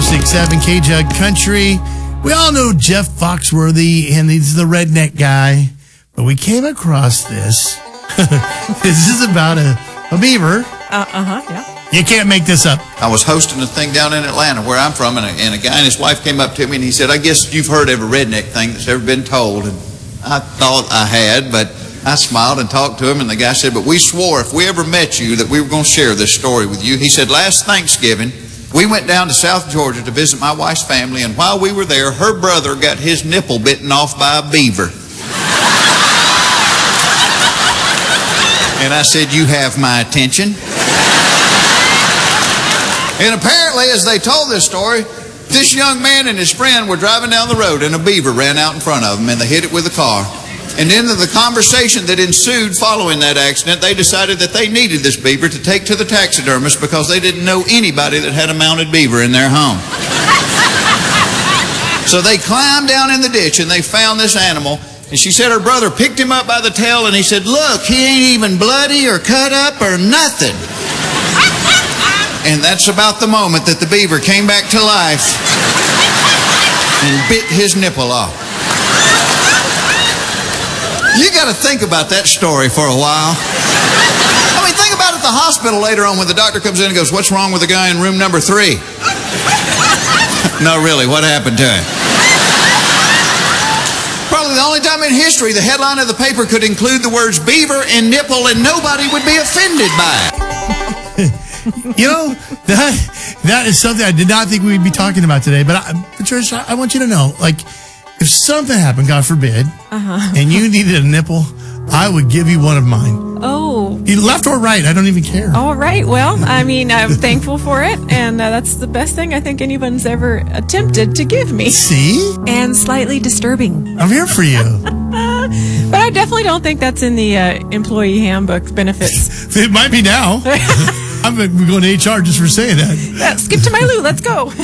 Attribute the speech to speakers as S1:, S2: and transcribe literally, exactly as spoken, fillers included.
S1: six seven K-Jug Country. We all know Jeff Foxworthy, and he's the redneck guy. But we came across this. This is about a, a beaver.
S2: Uh, uh-huh, yeah.
S1: You can't make this up.
S3: I was hosting a thing down in Atlanta, where I'm from, and a, and a guy and his wife came up to me, and he said, I guess you've heard every redneck thing that's ever been told. And I thought I had, but I smiled and talked to him, and the guy said, but we swore if we ever met you that we were going to share this story with you. He said, last Thanksgiving, we went down to South Georgia to visit my wife's family, and while we were there, her brother got his nipple bitten off by a beaver. And I said, you have my attention. And apparently, as they told this story, this young man and his friend were driving down the road, and a beaver ran out in front of them, and they hit it with a car. And in the conversation that ensued following that accident, they decided that they needed this beaver to take to the taxidermist because they didn't know anybody that had a mounted beaver in their home. So they climbed down in the ditch, and they found this animal. And she said her brother picked him up by the tail, and he said, look, he ain't even bloody or cut up or nothing. And that's about the moment that the beaver came back to life and bit his nipple off. You got to think about that story for a while. I mean, think about it at the hospital later on when the doctor comes in and goes, what's wrong with the guy in room number three? No, really, what happened to him? Probably the only time in history the headline of the paper could include the words beaver and nipple and nobody would be offended by it.
S1: You know, that that is something I did not think we'd be talking about today. But, I, Patricia, I want you to know, like, if something happened, God forbid, uh-huh. and you needed a nipple, I would give you one of mine.
S2: Oh.
S1: Left or right, I don't even care.
S2: All right. Well, I mean, I'm thankful for it, and uh, that's the best thing I think anyone's ever attempted to give me.
S1: See?
S2: And slightly disturbing.
S1: I'm here for you.
S2: But I definitely don't think that's in the uh, employee handbook benefits.
S1: It might be now. I'm going to H R just for saying that.
S2: Uh, skip to my loo. Let's go.